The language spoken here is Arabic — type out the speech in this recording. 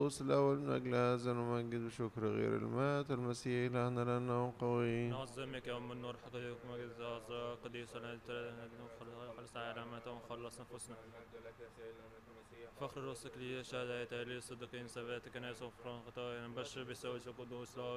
له المجد هذا نمجد بشكر غير المات المسيح إلهنا لأنه قوي. نعظمك يا أم النور حقيقة مجد العذراء قديسة خلص علامة وخلص نفوسنا. فخر رسلك لي شهادة لي الصديقين ثبات كنائس وفران خطايا نبشر بسويس القدوس